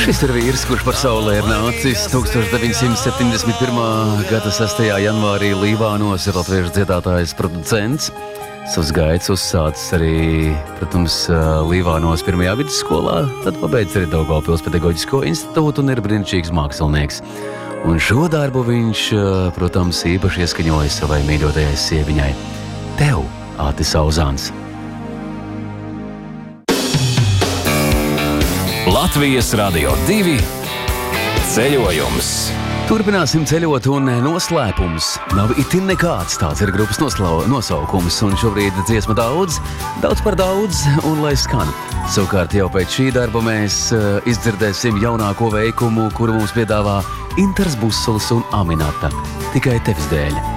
Šis ir vīrs, kurš pasaulē ir nācis 1971. gada 6. janvārī Līvānos, ir latviešu dziedātājs, producents. Savas gaitas uzsācis arī, protams, Līvānos pirmajā vidusskolā, tad pabeidz arī Daugavpils pedagoģisko institūtu un ir brīnišķīgs mākslinieks. Un šo darbu viņš, protams, īpaši ieskaņoja savai mīļotajai sieviņai. Tev, Ātis Auzāns. Latvijas Radio 2 ceļojums. Turpināsim ceļot, un noslēpums nav itin nekāds. Tāds ir grupas nosaukums, un šobrīd dziesma daudz par daudz, un lai skan. Savukārt jau pēc šī darba mēs izdzirdēsim jaunāko veikumu, kuru mums piedāvā Inters Busulis un Aminata. Tikai tevis dēļ.